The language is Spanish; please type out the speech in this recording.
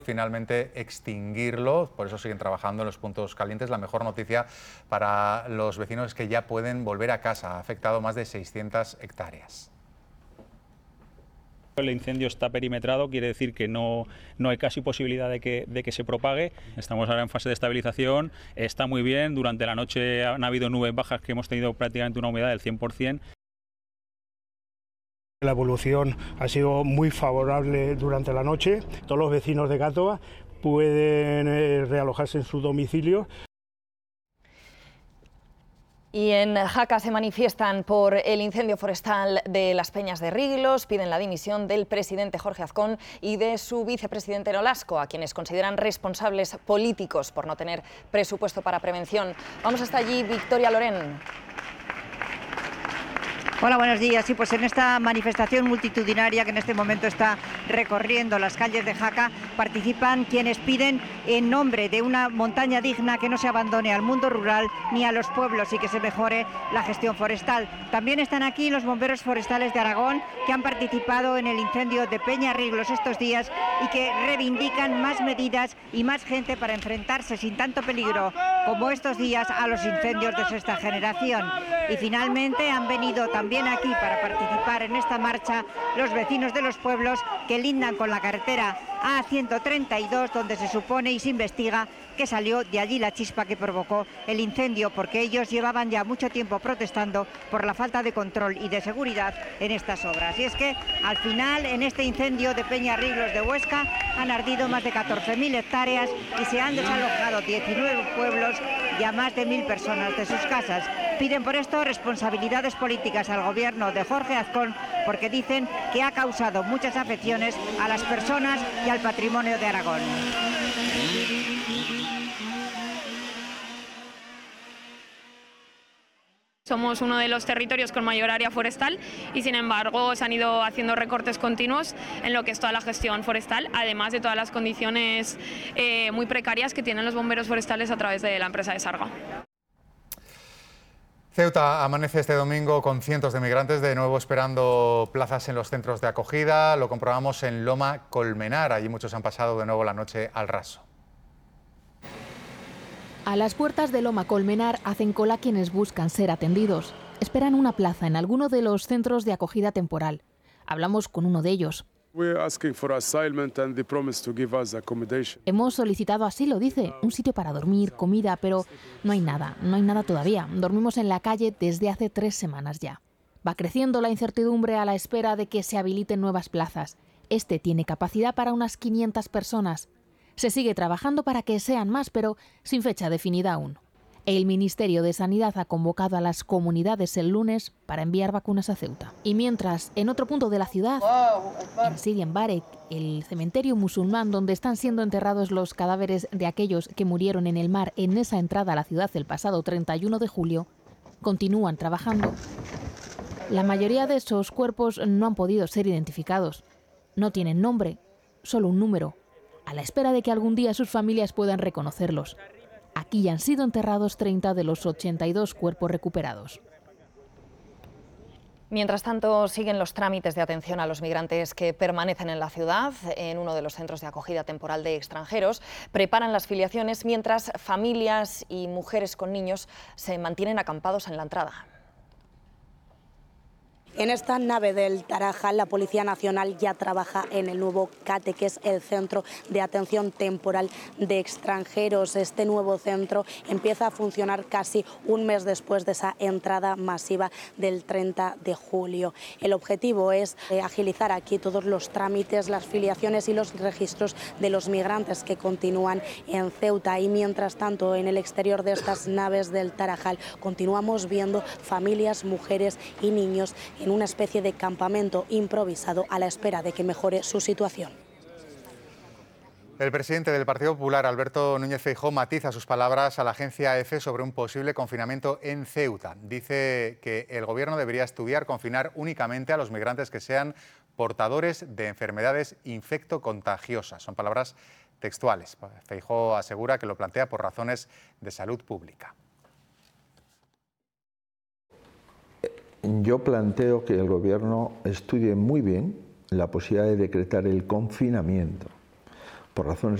finalmente extinguirlo, por eso siguen trabajando en los puntos calientes. La mejor noticia para los vecinos es que ya pueden volver a casa. Ha afectado más de 600 hectáreas. El incendio está perimetrado, quiere decir que no hay casi posibilidad de que se propague. Estamos ahora en fase de estabilización, está muy bien. Durante la noche han habido nubes bajas que hemos tenido prácticamente una humedad del 100%. La evolución ha sido muy favorable durante la noche. Todos los vecinos de Gátova pueden realojarse en su domicilio. Y en Jaca se manifiestan por el incendio forestal de las Peñas de Riglos, piden la dimisión del presidente Jorge Azcón y de su vicepresidente Nolasco, a quienes consideran responsables políticos por no tener presupuesto para prevención. Vamos hasta allí, Victoria Loren. Hola, buenos días. Sí, pues en esta manifestación multitudinaria que en este momento está recorriendo las calles de Jaca, participan quienes piden en nombre de una montaña digna que no se abandone al mundo rural ni a los pueblos y que se mejore la gestión forestal. También están aquí los bomberos forestales de Aragón, que han participado en el incendio de Peña Riglos estos días y que reivindican más medidas y más gente para enfrentarse sin tanto peligro como estos días a los incendios de sexta generación. Y finalmente han venido también aquí para participar en esta marcha los vecinos de los pueblos que lindan con la carretera A132, donde se supone y se investiga que salió de allí la chispa que provocó el incendio, porque ellos llevaban ya mucho tiempo protestando por la falta de control y de seguridad en estas obras. Y es que al final, en este incendio de Peña Riglos de Huesca, han ardido más de 14.000 hectáreas y se han desalojado 19 pueblos y a más de 1.000 personas de sus casas. Piden por esto responsabilidades políticas al gobierno de Jorge Azcón, porque dicen que ha causado muchas afecciones a las personas y al patrimonio de Aragón. Somos uno de los territorios con mayor área forestal y, sin embargo, se han ido haciendo recortes continuos en lo que es toda la gestión forestal, además de todas las condiciones muy precarias que tienen los bomberos forestales a través de la empresa de Sarga. Ceuta amanece este domingo con cientos de migrantes de nuevo esperando plazas en los centros de acogida. Lo comprobamos en Loma Colmenar. Allí muchos han pasado de nuevo la noche al raso. A las puertas de Loma Colmenar hacen cola quienes buscan ser atendidos. Esperan una plaza en alguno de los centros de acogida temporal. Hablamos con uno de ellos. Hemos solicitado asilo, dice, un sitio para dormir, comida, pero no hay nada todavía. Dormimos en la calle desde hace 3 semanas ya. Va creciendo la incertidumbre a la espera de que se habiliten nuevas plazas. Este tiene capacidad para unas 500 personas. Se sigue trabajando para que sean más, pero sin fecha definida aún. El Ministerio de Sanidad ha convocado a las comunidades el lunes para enviar vacunas a Ceuta. Y mientras, en otro punto de la ciudad, en Sidi Mbarek, el cementerio musulmán donde están siendo enterrados los cadáveres de aquellos que murieron en el mar en esa entrada a la ciudad el pasado 31 de julio, continúan trabajando. La mayoría de esos cuerpos no han podido ser identificados. No tienen nombre, solo un número, a la espera de que algún día sus familias puedan reconocerlos. Aquí ya han sido enterrados 30 de los 82 cuerpos recuperados. Mientras tanto, siguen los trámites de atención a los migrantes que permanecen en la ciudad. En uno de los centros de acogida temporal de extranjeros preparan las filiaciones, mientras familias y mujeres con niños se mantienen acampados en la entrada. En esta nave del Tarajal, la Policía Nacional ya trabaja en el nuevo CATE, que es el Centro de Atención Temporal de Extranjeros. Este nuevo centro empieza a funcionar casi un mes después de esa entrada masiva del 30 de julio. El objetivo es agilizar aquí todos los trámites, las filiaciones y los registros de los migrantes que continúan en Ceuta. Y mientras tanto, en el exterior de estas naves del Tarajal continuamos viendo familias, mujeres y niños en una especie de campamento improvisado a la espera de que mejore su situación. El presidente del Partido Popular, Alberto Núñez Feijóo, matiza sus palabras a la agencia EFE sobre un posible confinamiento en Ceuta. Dice que el gobierno debería estudiar confinar únicamente a los migrantes que sean portadores de enfermedades infectocontagiosas. Son palabras textuales. Feijóo asegura que lo plantea por razones de salud pública. Yo planteo que el Gobierno estudie muy bien la posibilidad de decretar el confinamiento, por razones